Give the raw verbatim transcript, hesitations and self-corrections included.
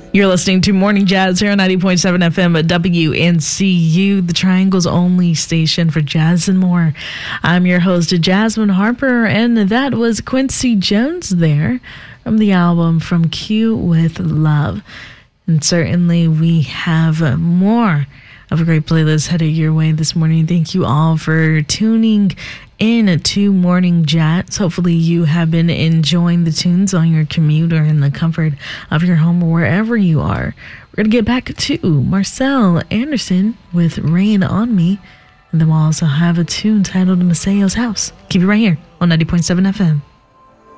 You're listening to Morning Jazz here on ninety point seven F M at W N C U, the Triangle's only station for jazz and more. I'm your host, Jasmine Harper, and that was Quincy Jones there from the album From Q with Love. And certainly we have more of a great playlist headed your way this morning. Thank you all for tuning in to Morning Jazz. Hopefully you have been enjoying the tunes on your commute or in the comfort of your home or wherever you are. We're going to get back to Marcel Anderson with Rain on Me. And then we'll also have a tune titled Maceo's House. Keep it right here on ninety point seven F M.